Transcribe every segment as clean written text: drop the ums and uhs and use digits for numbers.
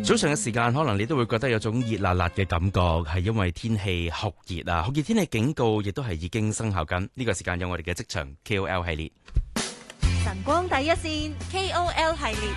早上嘅時間，可能你都會覺得有種熱辣辣嘅感覺，係因為天氣酷熱啊！酷熱天氣警告亦都係已經生效緊。呢個時間有我哋嘅職場 KOL 系列， 晨光第一線 KOL 系列。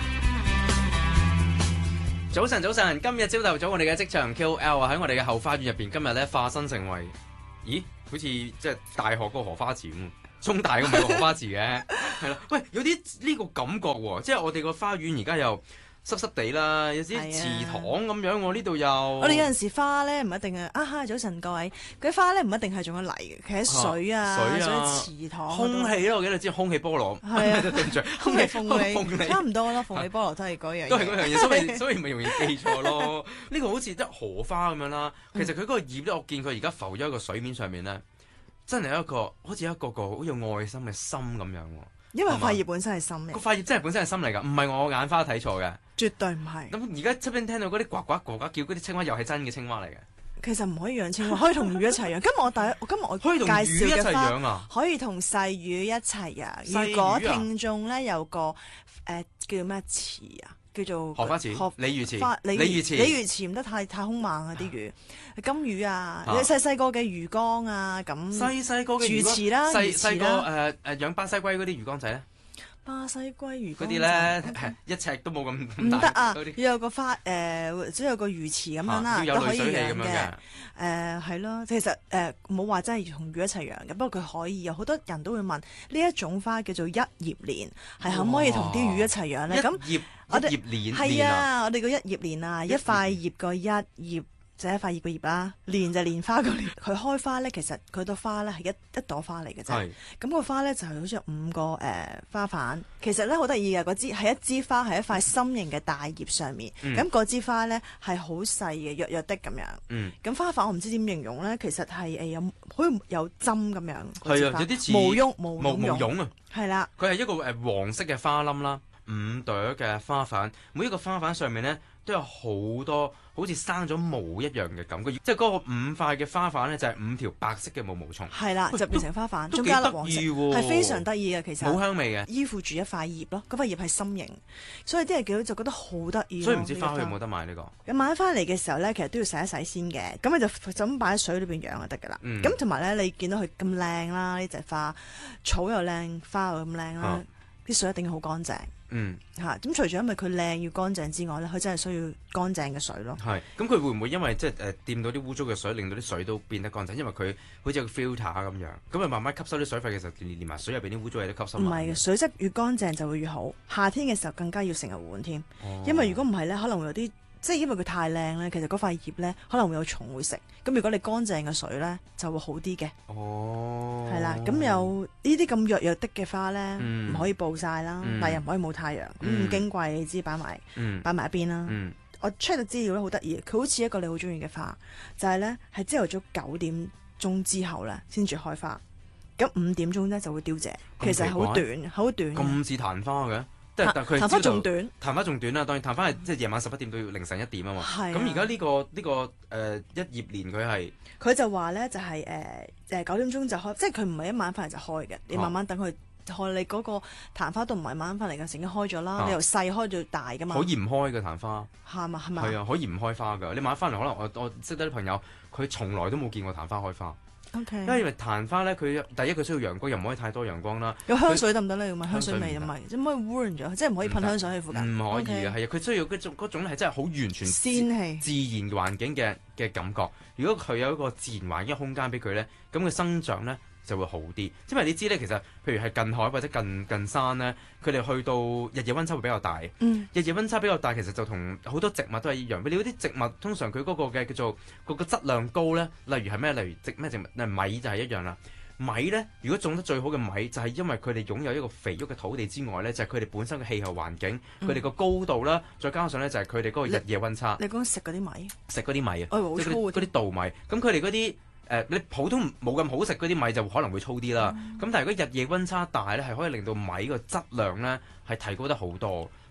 早晨，今日朝頭早我哋嘅職場 KOL 啊，喺我哋嘅後花園入邊，今日咧化身成為，咦，好似即係大學個荷花池咁，中大咁嘅荷花池嘅，係啦。喂，有啲呢個感覺喎，即係我哋個花園而家又濕濕地啦，有啲池塘咁樣，我呢度又我哋有陣時花咧唔一定係早晨各位，嗰啲花咧唔一定係種咗泥嘅，其實水啊、池塘、 空氣咯，我記得知空氣菠蘿， 係啊， 對唔住， 空氣鳳梨差唔多啦，鳳梨菠蘿都係嗰樣嘢， 都係嗰樣嘢，所以咪容易記錯咯。呢個好似得荷花咁樣啦，其實佢嗰個葉咧，我見佢而家浮咗喺個水面上面咧，真係一個好似一個好有愛心嘅心咁樣喎。 因為塊葉本身係心嘅， 個塊葉真係本身係心嚟㗎，唔係我眼花睇錯嘅， 絕對唔係。 咁而家側邊聽到嗰啲呱呱呱呱叫嗰啲青蛙，又係真嘅青蛙嚟嘅。 其實唔可以養青蛙，可以同魚一齊養。今日我可以同魚一齊養啊， 可以同細魚一齊養。如果聽眾咧有個叫咩池啊？叫做荷花池、鯉魚池、 鯉魚池唔得太兇猛啊！啲魚，金魚啊，細個嘅魚缸啊，咁細個嘅魚池啦， 細個養巴西龜嗰啲魚缸仔咧， 巴西龜魚嗰啲咧一尺都冇咁唔得啊！要有個花即係有個魚池咁樣啦， 要有都可以水氣養咁樣嘅。 係咯，其實冇話真係同魚一齊養嘅，不過佢可以有好多人都會問呢一種花叫做一葉蓮，係可唔可以同啲魚一齊養咧？咁一葉蓮係啊，我哋個一葉蓮啊，一塊葉個一葉就一塊葉個葉啦，蓮就蓮花個蓮。佢開花咧，其實佢朵花咧係一朵花嚟嘅啫。咁個花咧就係好似有5個花瓣。其實咧好得意嘅，嗰支係一支花係一塊心形嘅大葉上面。咁嗰支花咧係好細嘅，弱弱的咁樣。咁花瓣我唔知點形容咧，其實係好似有針咁樣。 係啊，有啲似毛絨啊。 係啦， 佢係一個黃色嘅花冧啦，5朵嘅花瓣，每一個花瓣上面咧都有好多好似生咗毛一樣嘅感覺，即係嗰個5塊嘅花瓣咧就係5條白色嘅毛毛蟲。 係啦，就變成花瓣，中間粒黃色，係非常得意嘅。其實好香味嘅， 依附住一塊葉咯，嗰塊葉係心形，所以啲人見到就覺得好得意。 所以唔知花墟有冇得買呢個？ 你買翻嚟嘅時候咧，其實都要洗一洗先嘅，咁你就咁擺喺水裏邊養就得㗎啦。咁同埋咧，你見到佢咁靚啦，呢隻花草又靚，花又咁靚啦，啲水一定要好乾淨。咁除咗因為佢靚要乾淨之外咧，佢真係需要乾淨嘅水咯。 係，咁佢會唔會因為即係掂到啲污糟嘅水，令到啲水都變得乾淨？因為佢好似有個 filter 咁樣，咁咪慢慢吸收啲水分嘅時候，連埋水入邊啲污糟嘢都吸收。 唔係嘅，水質越乾淨就會越好。夏天嘅時候更加要成日換添，因為如果唔係咧，可能會有啲。即係因為佢太靚咧，其實嗰塊葉咧可能會有蟲會食。咁如果你乾淨嘅水咧，就會好啲嘅。係啦，咁有呢啲咁弱弱的嘅花咧，唔可以暴曬啦，但又唔可以冇太陽。咁矜貴，你知擺埋一邊啦。我 check 到資料咧，好得意，佢好似一個你好中意嘅花，就係咧係朝頭早9點鐘之後咧先至開花，咁5點鐘咧就會凋謝。其實好短，好短。 咁似曇花嘅。但佢曇花仲短， 曇花仲短啦。當然曇花係即係夜晚11點到凌晨1點啊嘛。咁而家呢個一葉蓮佢就話咧就係9點鐘就開，即係佢唔係一晚翻嚟就開嘅。你慢慢等佢開，你嗰個曇花都唔係晚晚翻嚟嘅，成日開咗啦。你由細開到大噶嘛。 可以唔開嘅曇花係咪？ 係啊，可以唔開花㗎。你晚翻嚟可能我識得啲朋友，佢從來都冇見過曇花開花。因為曇花咧，佢第一佢需要陽光，又唔可以太多陽光啦。 有香水得唔得咧？要聞香水味唔係，即係唔可以污染咗，即係唔可以噴香水喺附近。 唔可以嘅，係啊，佢需要嗰種係真係好完全仙氣、 自然環境嘅感覺。如果佢有一個自然環境嘅空間俾佢咧，咁佢生長咧就會好啲。因為你知咧，其實譬如係近海或者近山咧，佢哋去到日夜溫差會比較大。日夜溫差比較大，其實就同好多植物都係一樣。你嗰啲植物通常佢嗰個嘅叫做嗰個質量高咧，例如係咩？例如咩植物？米就係一樣啦。米咧，如果種得最好嘅米，就係因為佢哋擁有一個肥沃嘅土地之外咧，就係佢哋本身嘅氣候環境，佢哋個高度啦，再加上咧就係佢哋嗰個日夜溫差。 你講食嗰啲米？ 食嗰啲米啊， 好粗嗰啲稻米。咁佢哋嗰啲你普通冇咁好食嗰啲米就可能會粗啲啦。咁但係如果日夜溫差大咧，係可以令到米個質量咧係提高得好多。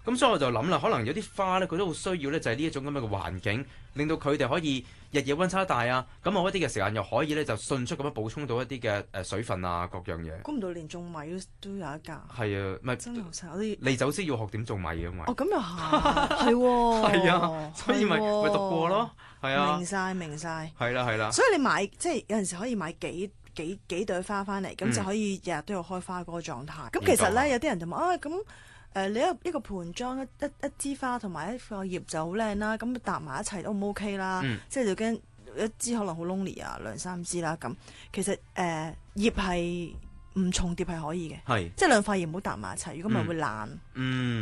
咁所以我就諗啦，可能有啲花咧，佢都好需要咧，就係呢一種咁樣嘅環境，令到佢哋可以日夜溫差大啊。咁某一啲嘅時間又可以咧，就迅速咁樣補充到一啲嘅水分啊，各樣嘢。 估唔到連種米都有一架， 係啊，唔係真係好犀利！ 你就先要學點種米啊嘛。 哦，咁又係，係喎， 係啊，所以咪讀過咯，係啊， 明晒， 係啦係啦。 所以你買即係有陣時可以買幾朵花翻嚟，咁就可以日日都有開花嗰個狀態。咁其實咧，有啲人就問啊，咁你一個盆裝一支花同埋一個葉就好靚啦，咁搭埋一齊都唔 OK 啦。即係就驚一支可能好 lonely 啊，兩三支啦咁。其實葉係唔重疊係可以嘅，即係兩塊葉唔好搭埋一齊，如果唔係會爛。